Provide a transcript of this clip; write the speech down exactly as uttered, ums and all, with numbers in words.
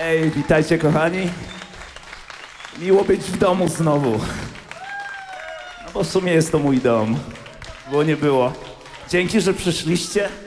Hej, witajcie kochani. Miło być w domu znowu. No bo w sumie jest to mój dom, bo nie było. Dzięki, że przyszliście.